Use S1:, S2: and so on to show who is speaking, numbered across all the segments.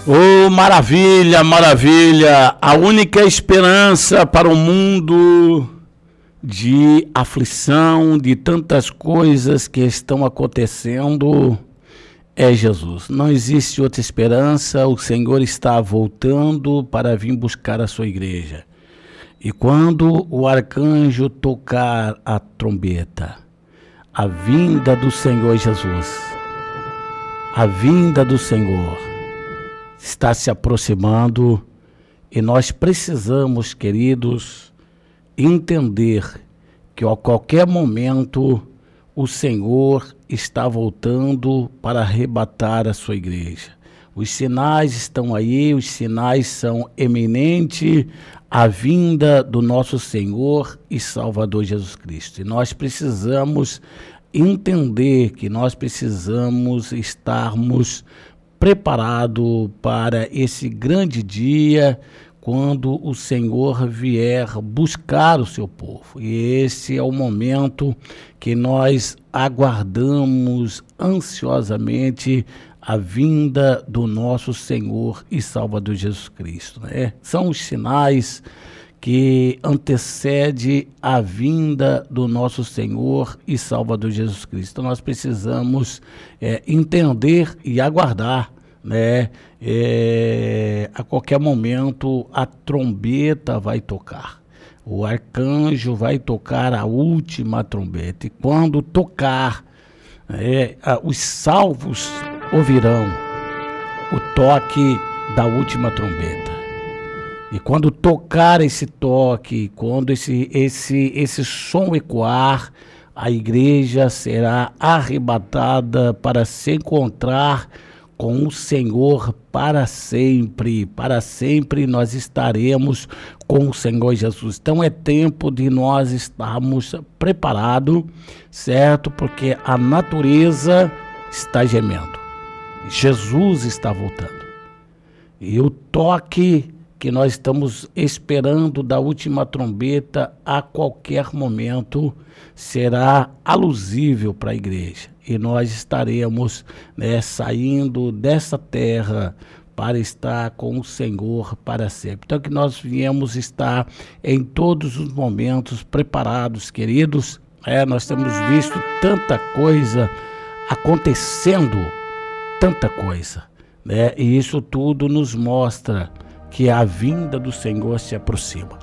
S1: Oh, maravilha, maravilha! A única esperança para um mundo de aflição, de tantas coisas que estão acontecendo, é Jesus. Não existe outra esperança. O Senhor está voltando para vir buscar a sua igreja. E quando o arcanjo tocar a trombeta, a vinda do Senhor Jesus, a vinda do Senhor está se aproximando, e nós precisamos, queridos, entender que a qualquer momento o Senhor está voltando para arrebatar a sua igreja. Os sinais estão aí, os sinais são eminentes, a vinda do nosso Senhor e Salvador Jesus Cristo. E nós precisamos entender que nós precisamos estarmos preparado para esse grande dia, quando o Senhor vier buscar o seu povo. E esse é o momento que nós aguardamos ansiosamente a vinda do nosso Senhor e Salvador Jesus Cristo, né? São os sinais que antecede a vinda do nosso Senhor e Salvador Jesus Cristo. Então nós precisamos entender e aguardar, né? A qualquer momento a trombeta vai tocar, o arcanjo vai tocar a última trombeta, e quando tocar, os salvos ouvirão o toque da última trombeta. E quando tocar esse toque, quando esse som ecoar, a igreja será arrebatada para se encontrar com o Senhor para sempre. Para sempre nós estaremos com o Senhor Jesus. Então é tempo de nós estarmos preparados, certo? Porque a natureza está gemendo. Jesus está voltando. E o toque que nós estamos esperando da última trombeta a qualquer momento será alusível para a igreja. E nós estaremos, saindo dessa terra para estar com o Senhor para sempre. Então que nós viemos estar em todos os momentos preparados, queridos. Nós temos visto tanta coisa acontecendo, tanta coisa, né? E isso tudo nos mostra que a vinda do Senhor se aproxima.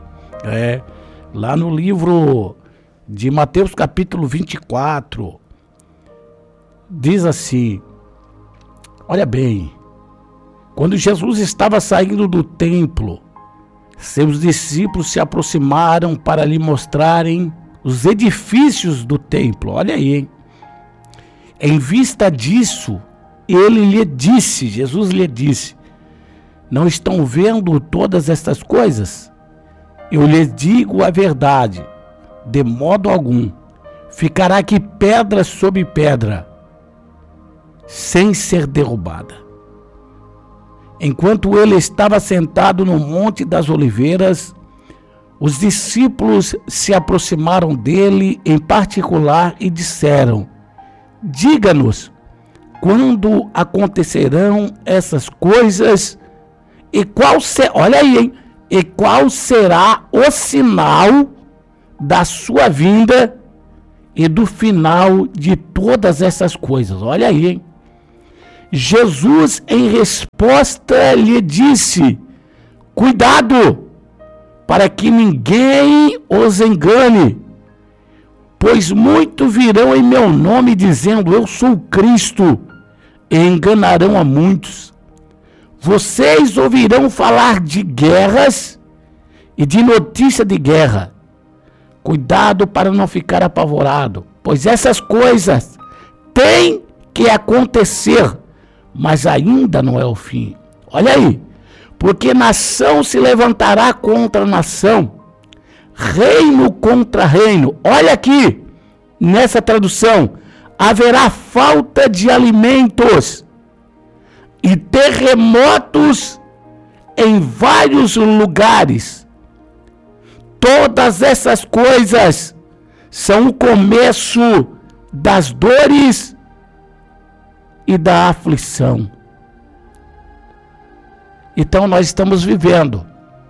S1: Lá no livro de Mateus capítulo 24, diz assim, olha bem, quando Jesus estava saindo do templo, seus discípulos se aproximaram para lhe mostrarem os edifícios do templo. Olha aí, hein? Em vista disso, Jesus lhe disse, não estão vendo todas estas coisas? Eu lhes digo a verdade, de modo algum ficará aqui pedra sobre pedra, sem ser derrubada. Enquanto ele estava sentado no Monte das Oliveiras, os discípulos se aproximaram dele em particular e disseram, diga-nos, quando acontecerão essas coisas? E qual será o sinal da sua vinda e do final de todas essas coisas? Olha aí, hein? Jesus, em resposta, lhe disse, cuidado, para que ninguém os engane, pois muitos virão em meu nome dizendo, eu sou Cristo, e enganarão a muitos. Vocês ouvirão falar de guerras e de notícia de guerra. Cuidado para não ficar apavorado, pois essas coisas têm que acontecer, mas ainda não é o fim. Olha aí, porque nação se levantará contra nação, reino contra reino. Olha aqui, nessa tradução, haverá falta de alimentos e terremotos em vários lugares. Todas essas coisas são o começo das dores e da aflição. Então nós estamos vivendo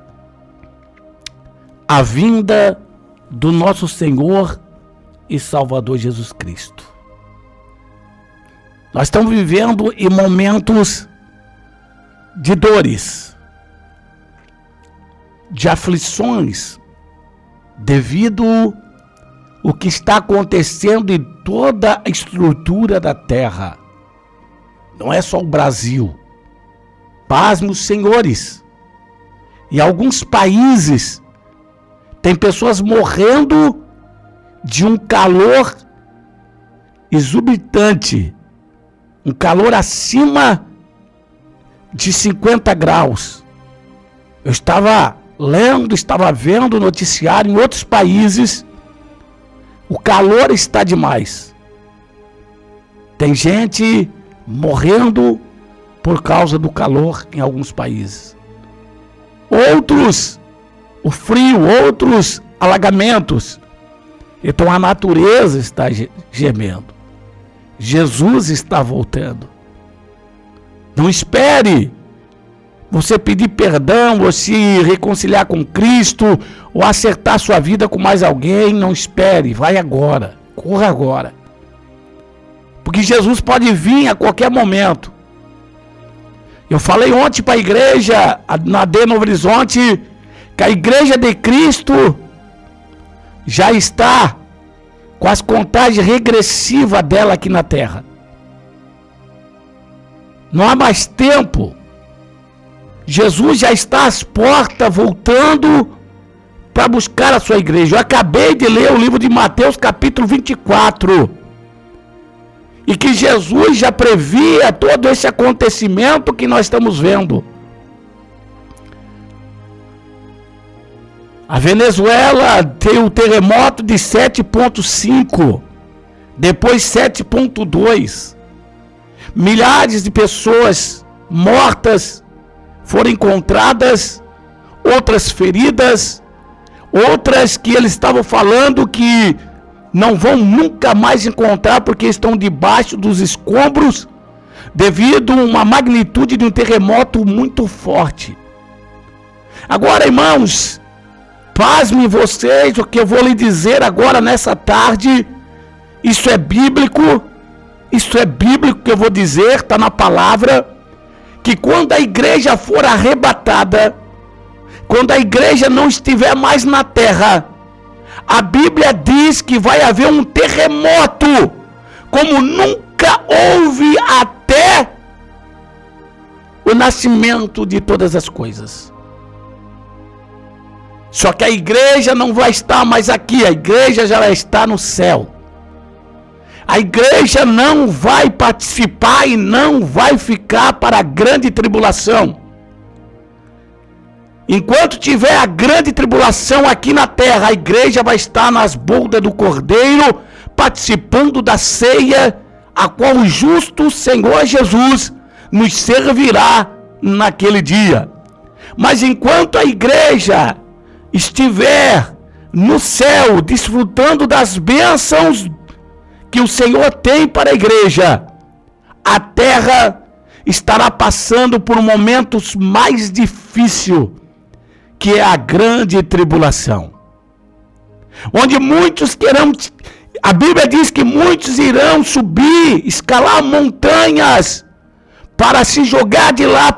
S1: a vinda do nosso Senhor e Salvador Jesus Cristo. Nós estamos vivendo em momentos de dores, de aflições, devido ao que está acontecendo em toda a estrutura da terra. Não é só o Brasil. Pasmem os senhores. Em alguns países, tem pessoas morrendo de um calor exorbitante, um calor acima de 50 graus. Eu estava lendo, estava vendo noticiário em outros países, o calor está demais. Tem gente morrendo por causa do calor em alguns países. Outros, o frio, outros, alagamentos. Então a natureza está gemendo. Jesus está voltando. Não espere você pedir perdão, ou se reconciliar com Cristo, ou acertar sua vida com mais alguém. Não espere, vai agora, corra agora. Porque Jesus pode vir a qualquer momento. Eu falei ontem para a igreja, na D Novo Horizonte, que a igreja de Cristo já está com as contagens regressivas dela aqui na terra. Não há mais tempo. Jesus já está às portas, voltando para buscar a sua igreja. Eu acabei de ler o livro de Mateus, capítulo 24. E que Jesus já previa todo esse acontecimento que nós estamos vendo. A Venezuela tem um terremoto de 7,5, depois 7,2. Milhares de pessoas mortas foram encontradas, outras feridas, outras que eles estavam falando que não vão nunca mais encontrar porque estão debaixo dos escombros devido a uma magnitude de um terremoto muito forte. Agora, irmãos, pasmem vocês o que eu vou lhe dizer agora nessa tarde. Isso é bíblico que eu vou dizer, está na palavra, que quando a igreja for arrebatada, quando a igreja não estiver mais na terra, a Bíblia diz que vai haver um terremoto, como nunca houve até o nascimento de todas as coisas. Só que a igreja não vai estar mais aqui, a igreja já vai estar no céu. A igreja não vai participar e não vai ficar para a grande tribulação. Enquanto tiver a grande tribulação aqui na terra, a igreja vai estar nas bodas do Cordeiro, participando da ceia, a qual o justo Senhor Jesus nos servirá naquele dia. Mas enquanto a igreja estiver no céu, desfrutando das bênçãos que o Senhor tem para a igreja, a terra estará passando por momentos mais difíceis, que é a grande tribulação, onde muitos querão, a Bíblia diz que muitos irão subir, escalar montanhas, para se jogar de lá